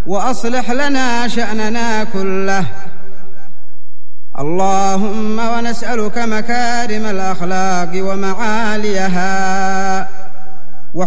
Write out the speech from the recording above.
وأصلح لنا شأننا كله. اللهم ونسألك مكارم الأخلاق ومعاليها،